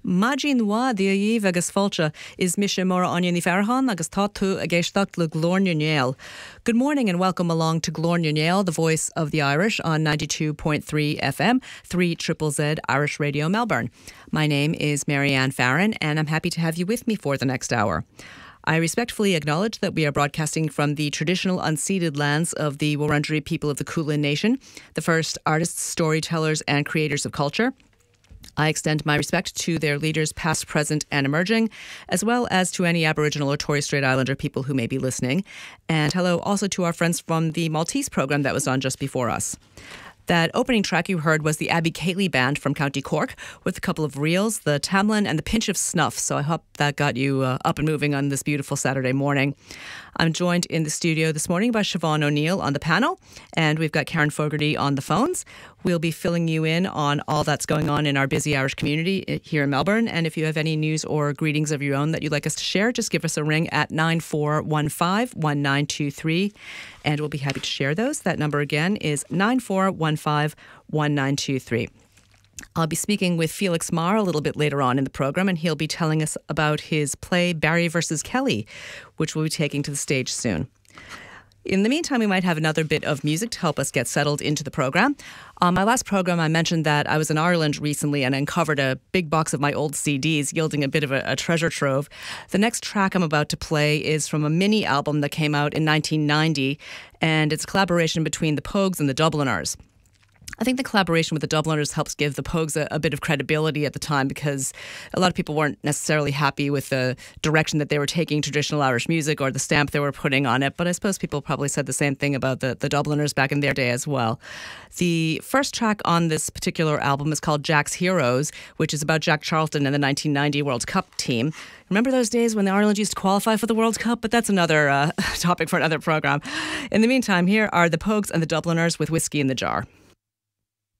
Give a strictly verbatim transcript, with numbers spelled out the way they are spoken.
Maji nua díomh agus fáilte is mise móra anion ní Farhan agus tá tú a géisteacht le Glórne Néal. Good morning and welcome along to Glórne Néal, the voice of the Irish on ninety-two point three F M, three Z Z Z Irish Radio Melbourne. My name is Marianne Farron and I'm happy to have you with me for the next hour. I respectfully acknowledge that we are broadcasting from the traditional unceded lands of the Wurundjeri people of the Kulin Nation, the first artists, storytellers and creators of culture. I extend my respect to their leaders past, present and emerging, as well as to any Aboriginal or Torres Strait Islander people who may be listening. And hello also to our friends from the Maltese program that was on just before us. That opening track you heard was the Abby Cayley Band from County Cork with a couple of reels, the Tamlin and the Pinch of Snuff. So I hope that got you uh, up and moving on this beautiful Saturday morning. I'm joined in the studio this morning by Siobhan O'Neill on the panel, and we've got Karen Fogarty on the phones. We'll be filling you in on all that's going on in our busy Irish community here in Melbourne. And if you have any news or greetings of your own that you'd like us to share, just give us a ring at nine four one five, one nine two three, and we'll be happy to share those. That number again is nine four one five, one nine two three. I'll be speaking with Felix Marr a little bit later on in the programme, and he'll be telling us about his play Barry versus Kelly, which we'll be taking to the stage soon. In the meantime, we might have another bit of music to help us get settled into the programme. On my last programme, I mentioned that I was in Ireland recently and uncovered a big box of my old C Ds, yielding a bit of a, a treasure trove. The next track I'm about to play is from a mini album that came out in nineteen ninety, and it's a collaboration between the Pogues and the Dubliners. I think the collaboration with the Dubliners helps give the Pogues a, a bit of credibility at the time, because a lot of people weren't necessarily happy with the direction that they were taking traditional Irish music or the stamp they were putting on it. But I suppose people probably said the same thing about the, the Dubliners back in their day as well. The first track on this particular album is called Jack's Heroes, which is about Jack Charlton and the nineteen ninety World Cup team. Remember those days when Ireland used to qualify for the World Cup? But that's another uh, topic for another programme. In the meantime, here are the Pogues and the Dubliners with Whiskey in the Jar.